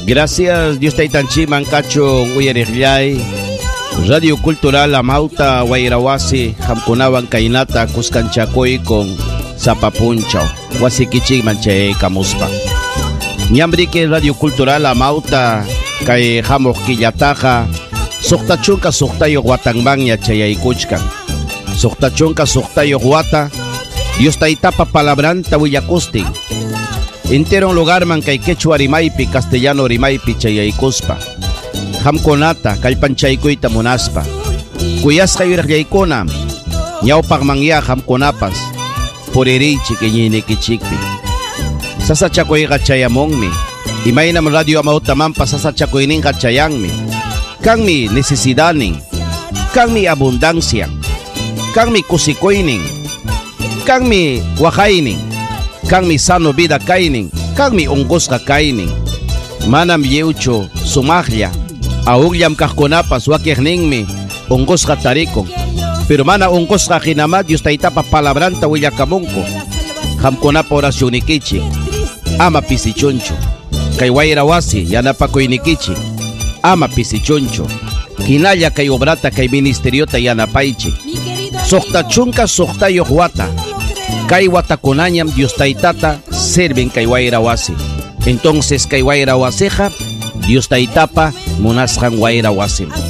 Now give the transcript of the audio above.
Gracias Dios Taitanchi Mancacho Uyarillay Radio Cultural Amauta Guayrawasi Hamkunawan Kainata Cuscanchacoy con Zapapunchao Wasikichi Manche Camuspa Ñambrique Radio Cultural Amauta Kay Hamokillataja Soktachunka Soktayo Guatangbang Chayaykuchkan Soktachunka Soktayo Guata Dios Taitapa Palabranta Huillacusti Entero lugar man kay quechua rimaipi castellano rimaipi chayaykuspa Hamkonata kalpanchaykuita munaspa Kuyasqa yuraqllaykuna ñawpaq manya hamkonapas Puririchi kiñinikichikpi Sasachakuyqa chayamunmi Imaynam radio amautamanpa sasachakuyninqa chayanmi Kanmi necesidanin Kanmi abundancia Kanmi kusikuynin Kanmi waqaynin Kanmi sano vida kainin Kanmi unqusqa kainin Manam yeucho sumaqlla Augllam kaqkunapas wakiqninmi unqusqa tarikun Pero mana unqusqa hinama Dios Taytapa palabranta willakamunku Hamkunapa oracionikichi Ama pisichunchu Kay wayrawasi yanapakuynikichi Ama pisichunchu Hinalla kay obrata kay ministeriota yanapaychi Soqtachunka soqtayuq wata Kay watakunañam Dios Taytata sirven kay wayrawasi Entonces kay wayrawasiqa Dios Taytapa munasqan wayrawasim